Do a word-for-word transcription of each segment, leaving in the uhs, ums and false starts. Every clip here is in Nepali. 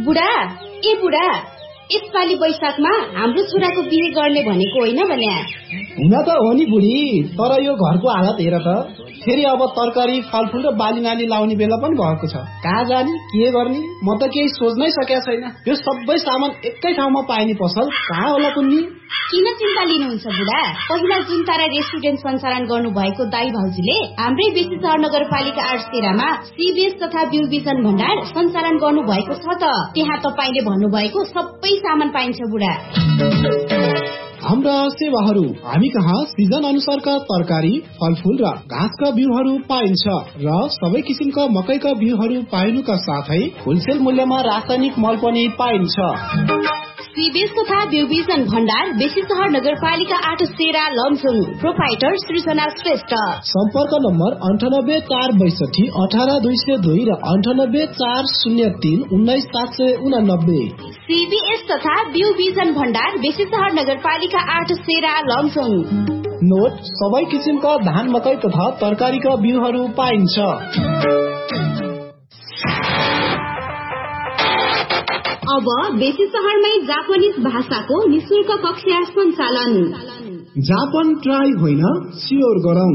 बुढा ए बुढा यसपालि वैशाखमा हाम्रो छोराको बिहे गर्ने भनेको होइन भने हुन त हो नि बुढी, तर यो घरको हालत हेर त। फेरि अब तरकारी फलफुल र बाली नाली लाउने बेला पनि भएको छ। कहाँ जाने के गर्ने म त केही सोच्नै सकेको छैन। यो सबै सामान एकै ठाउँमा पाइने पसल कहाँ होला कुन्नी? किन चिन्ता लिनुहुन्छ बुढा? पहिला जुन तारा रेस्टुरेन्ट सञ्चालन गर्नु भएको दाई भाउजूले हाम्रै बेसी सहर नगरपालिका आठ तेह्रमा सीबीएस तथा बिउ बिजन भण्डार सञ्चालन गर्नु भएको छ त। त्यहाँ तपाईले भन्नुभएको सबै सामान पाइन्छ बुढा। हाम्रा सेवाहरू हामी कहाँ सिजन अनुसारका तरकारी फलफुल र घाँसका बिउहरू पाइन्छ र सबै किसिमका मकैका बिउहरू पाइनुका साथै होलसेल मूल्यमा रासायनिक मल पनि पाइन्छ। सीबीएस तथा बिउ बिजन भण्डार बेसी सहर नगरपालिका आठ तेह्र लमजुङ। प्रोपाइटर सृजना श्रेष्ठ। सम्पर्क नम्बर अन्ठानब्बे चार बैसठी अठार दुई सय दुई र अन्ठानब्बे चार शून्य तीन उन्नाइस सात सय उनानब्बे। सीबीएस तथा बिउ बिजन भण्डार बेसी सहर नगरपालिका आठ तेह्र लमजुङ। नोट सबै किसिमका धान मकै तथा तरकारीका बिउहरू पाइन्छ। अब बेसी सहरमै जापानिज भाषाको निशुल्क कक्षा सञ्चालन। जापान ट्राई होइन स्योर गरौँ।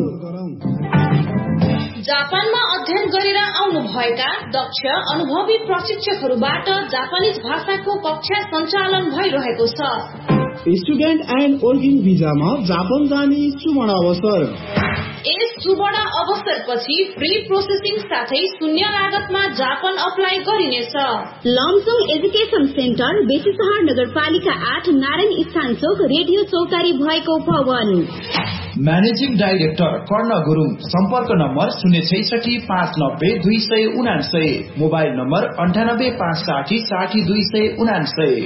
जापानमा अध्ययन गरेर आउनु भएका दक्ष अनुभवी प्रशिक्षकहरूबाट जापानिज भाषाको कक्षा सञ्चालन भइरहेको छ। स्टुडेन्ट एन्ड वर्किङ भिजामा जापान जाने सुवर्ण अवसर। यस सुवर्ण अवसरपछि फ्री प्रोसेसिङ साथै शून्य लागतमा जापान अप्लाई गरिनेछ। लमजुङ एजुकेसन सेन्टर बेसी सहर नगरपालिका आठ नारायण स्थान चोक रेडियो चौतारी भएको भवन। म्यानेजिङ डाइरेक्टर कर्ण गुरुङ। सम्पर्क नम्बर शून्य छैसठी पाँच नब्बे दुई सय उनासय। मोबाइल नम्बर अन्ठानब्बे पाँच साठी साठी दुई सय उनासय।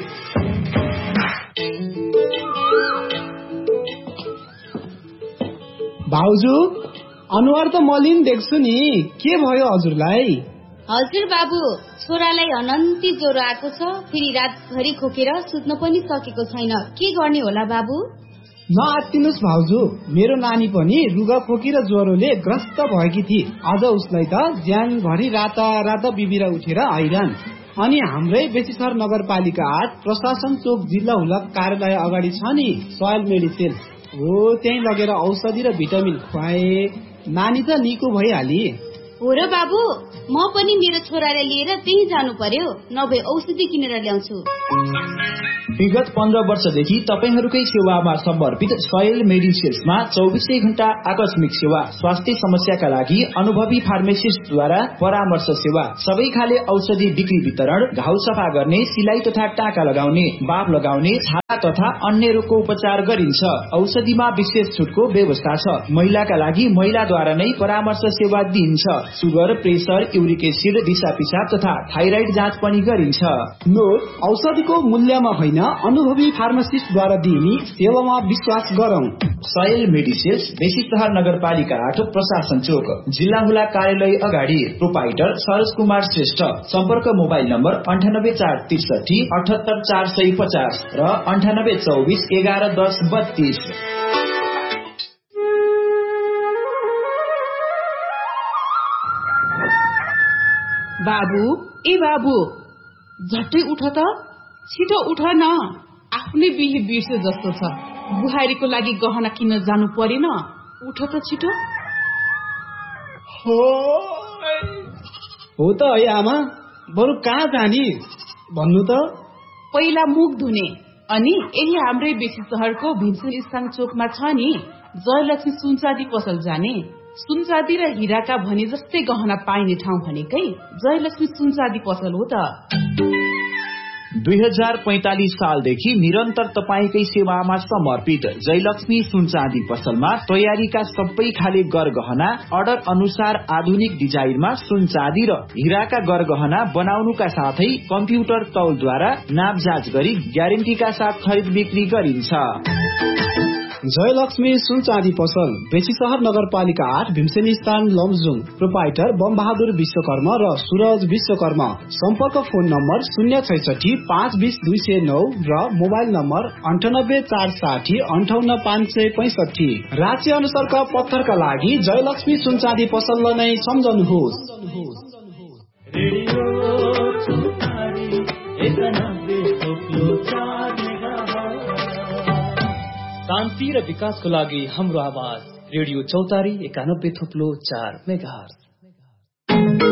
भाउजू अनुहार त मलिन देख्छु नि, के भयो हजुरलाई? हजुर बाबु, छोरालाई अनन्ती ज्वरो आएको छ। फेरि रातभरि खोकेर सुत्न पनि सकेको छैन। के गर्ने होला बाबु? नआत्तिनुस् भाउजू, मेरो नानी पनि रुगा खोकी र ज्वरोले ग्रस्त भएकी थिए। आज उसलाई त ज्यानभरि राता राता बिबिरा उठेर हैरान। अनि हाम्रै बेसीसहर नगरपालिका आठ प्रशासन चोक जिल्ला हुलक कार्यालय अगाडि छ नि सोयल मेडिसिन हो, त्यही लगेर औषधि र भिटामिन खुवाए। नानी त निको भइहाली। हो र बाबु, म पनि मेरो छोरालाई लिएर त्यही जानु पर्यो, नभए औषधि किनेर ल्याउँछु। विगत पन्ध्र वर्षदेखि तपाईहरूकै सेवामा समर्पित सोयल मेडिसिन्समा चौबिसै घण्टा आकस्मिक सेवा, स्वास्थ्य समस्याका लागि अनुभवी फार्मासिस्टद्वारा परामर्श सेवा, सबै खाले औषधि बिक्री वितरण, घाउ सफा गर्ने, सिलाई तथा टाका लगाउने, बाफ लगाउने, छाला तथा अन्य रोगको उपचार गरिन्छ। औषधिमा विशेष छुटको व्यवस्था छ। महिलाका लागि महिलाद्वारा नै परामर्श सेवा दिइन्छ। सुगर, प्रेसर, युरिक एसिड, दिशा पिसाब तथा थाइराइड जाँच पनि गरिन्छ। नोट औषधिको मूल्यमा होइन, अनुभवी फार्मासिस्टद्वारा दिइने सेवामा विश्वास गरौं। सोयल मेडिसिन्स बेसी सहर नगरपालिका आठ प्रशासन चोक जिल्ला हुला कार्यालय अगाडि। प्रोपाइटर सरोज कुमार श्रेष्ठ। सम्पर्क मोबाइल नम्बर अन्ठानब्बे चार त्रिसठी अठहत्तर चार सय पचास र अन्ठानब्बे चौबिस एघार दस बत्तीस। बाबु ए बाबु, झट्टै उठ त, छिटो उठ न। आफ्नै बिहे बिर्से जस्तो छ। बुहारीको लागि गहना किन्न जानु परेन, उठ त छिटो। हो त है आमा, बरु कहाँ जाने भन्नु त? पहिला मुख धुने, अनि यही हाम्रै बेसी सहरको भीमसेन स्थान चोकमा छ नि जयलक्ष्मी सुनचाँदी पसल जाने। सुनचाँदी र हिराका भने जस्तै गहना पाइने ठाउँ भनेकै जयलक्ष्मी सुनचाँदी पसल हो त। दुई हजार पैंतालीस सालदेखि निरन्तर तपाईकै सेवामा समर्पित जयलक्ष्मी सुनचाँदी पसलमा तयारीका सबै खाले गरगहना अर्डर अनुसार आधुनिक डिजाइनमा सुनचाँदी र हिराका गरगहना बनाउनुका साथै कम्प्युटर तौलद्वारा नापजाँच गरी ग्यारेन्टीका साथ खरिद बिक्री गरिन्छ। जयलक्ष्मी सुनचाँदी पसल बेसी सहर नगरपालिका आठ भीमसेन स्थान लमजुङ। प्रोपाइटर बम बहादुर विश्वकर्मा र सूरज विश्वकर्मा। सम्पर्क फोन नम्बर शून्य छैसठी पाँच बीस दुई सय नौ र मोबाइल नम्बर अन्ठानब्बे चार साठी अन्ठाउन्न पाँच सय पैंसठी। राज्य अनुसारका पत्थरका लागि जयलक्ष्मी सुनचाँदी पसललाई नै सम्झनुहोस्। शान्ति र विकासको लागि हाम्रो आवाज रेडियो चौतारी एकानब्बे थोप्लो चार मेगाहर्ज।